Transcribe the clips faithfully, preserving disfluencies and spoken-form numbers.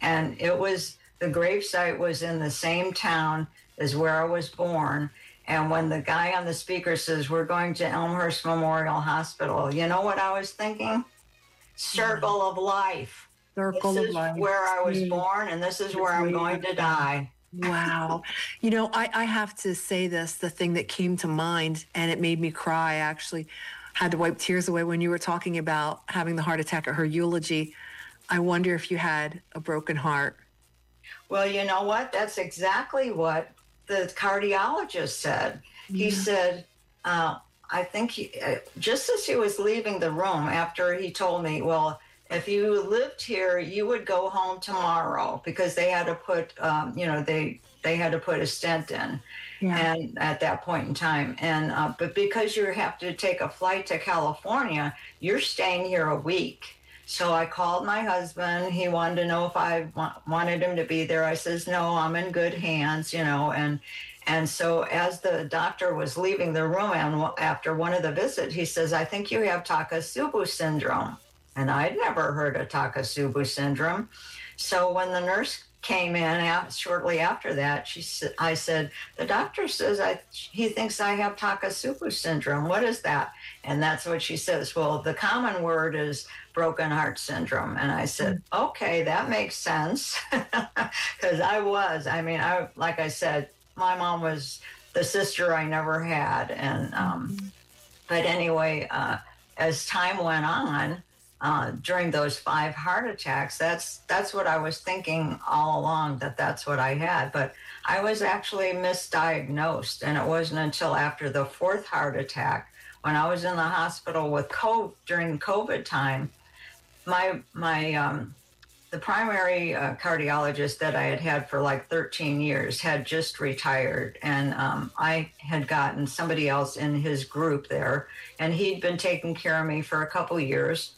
And it was, the gravesite was in the same town as where I was born. And when the guy on the speaker says, we're going to Elmhurst Memorial Hospital, you know what I was thinking? Circle of life. Circle this of is life. where I was born, and this is where I'm going to die. Wow. You know, I, I have to say this, the thing that came to mind, and it made me cry, I actually had to wipe tears away when you were talking about having the heart attack at her eulogy. I wonder if you had a broken heart. Well, you know what? That's exactly what the cardiologist said. Yeah. He said, uh, I think he, uh, just as he was leaving the room after he told me, well, if you lived here, you would go home tomorrow, because they had to put, um, you know, they they had to put a stent in, yeah. and at that point in time. And uh, but because you have to take a flight to California, you're staying here a week. So I called my husband. He wanted to know if I wa- wanted him to be there. I says, no, I'm in good hands, you know. And and so as the doctor was leaving the room, and after one of the visits, he says, I think you have Takotsubo syndrome. And I'd never heard of Takotsubo syndrome. So when the nurse came in out, shortly after that, she said, I said, the doctor says I, he thinks I have Takotsubo syndrome. What is that? And that's what she says. Well, the common word is broken heart syndrome. And I said, okay, that makes sense. Because I was, I mean, I like I said, my mom was the sister I never had. And, um, but anyway, uh, as time went on, Uh, during those five heart attacks, that's that's what I was thinking all along, that that's what I had. But I was actually misdiagnosed, and it wasn't until after the fourth heart attack, when I was in the hospital with COVID during COVID time, my my um, the primary uh, cardiologist that I had had for like thirteen years had just retired, and um, I had gotten somebody else in his group there, and he'd been taking care of me for a couple years.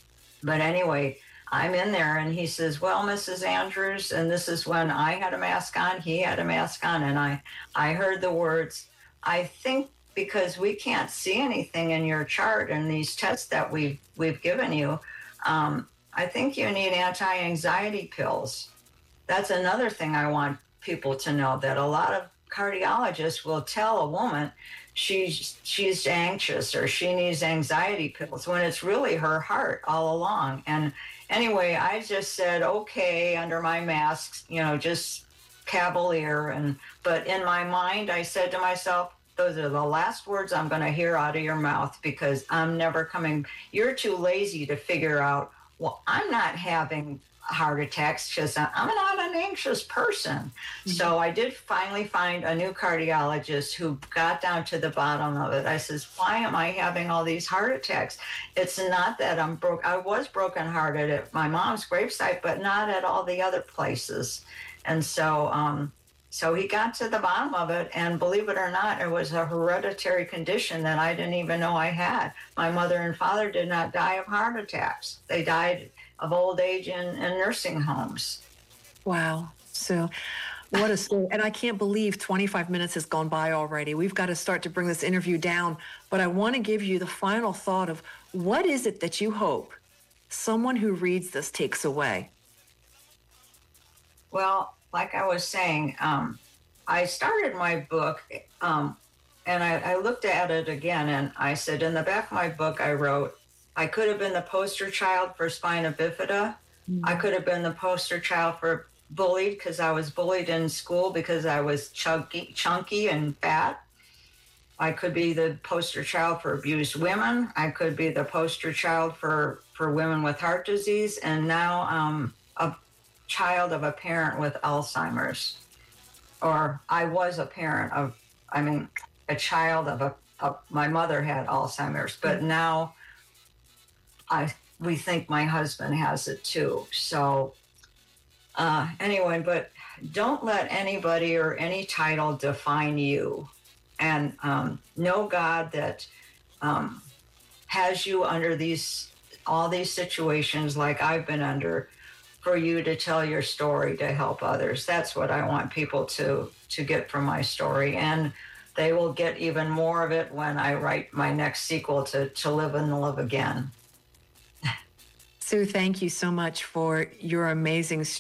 But anyway, I'm in there, and he says, well, Missus Andrews, and this is when I had a mask on, he had a mask on, and I, I heard the words, I think because we can't see anything in your chart and these tests that we've, we've given you, um, I think you need anti-anxiety pills. That's another thing I want people to know, that a lot of cardiologists will tell a woman she's she's anxious or she needs anxiety pills when it's really her heart all along. And anyway, I just said, okay, under my mask, you know, just cavalier. And but in my mind, I said to myself, those are the last words I'm going to hear out of your mouth, because I'm never coming. You're too lazy to figure out, well, I'm not having heart attacks because I'm not an anxious person. Mm-hmm. So I did finally find a new cardiologist who got down to the bottom of it. I says, why am I having all these heart attacks? It's not that I'm broke. I was brokenhearted at my mom's gravesite, but not at all the other places. And so, um, so he got to the bottom of it, and believe it or not, it was a hereditary condition that I didn't even know I had. My mother and father did not die of heart attacks. They died of old age in, in nursing homes. Wow. So what a story. And I can't believe twenty-five minutes has gone by already. We've got to start to bring this interview down. But I want to give you the final thought of what is it that you hope someone who reads this takes away? Well, like I was saying, um, I started my book um, and I, I looked at it again, and I said, in the back of my book, I wrote, I could have been the poster child for spina bifida. Mm-hmm. I could have been the poster child for bullied, because I was bullied in school because I was chunky, chunky and fat. I could be the poster child for abused women. I could be the poster child for, for women with heart disease. And now um, a child of a parent with Alzheimer's. Or I was a parent of, I mean, a child of a, of, my mother had Alzheimer's, but now I we think my husband has it too. So uh, anyway, but don't let anybody or any title define you. And um, know, God, that um, has you under these all these situations like I've been under, for you to tell your story to help others. That's what I want people to to get from my story. And they will get even more of it when I write my next sequel to To Live and Live Again. Sue, thank you so much for your amazing story.